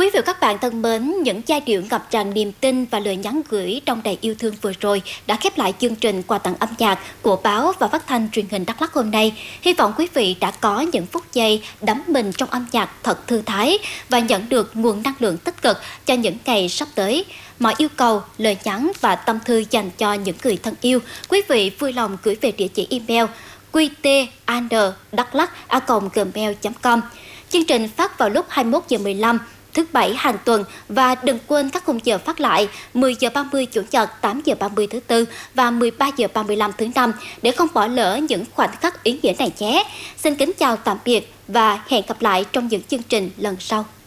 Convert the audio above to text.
Quý vị và các bạn thân mến, những giai điệu ngập tràn niềm tin và lời nhắn gửi trong đầy yêu thương vừa rồi đã khép lại chương trình quà tặng âm nhạc của báo và phát thanh truyền hình Đắk Lắk hôm nay. Hy vọng quý vị đã có những phút giây đắm mình trong âm nhạc thật thư thái và nhận được nguồn năng lượng tích cực cho những ngày sắp tới. Mọi yêu cầu, lời nhắn và tâm thư dành cho những người thân yêu, quý vị vui lòng gửi về địa chỉ email qtan.daklak@gmail.com. Chương trình phát vào lúc 21h15 thứ Bảy hàng tuần và đừng quên các khung giờ phát lại 10h30 Chủ nhật, 8h30 thứ Tư và 13h35 thứ Năm để không bỏ lỡ những khoảnh khắc ý nghĩa này nhé. Xin kính chào tạm biệt và hẹn gặp lại trong những chương trình lần sau.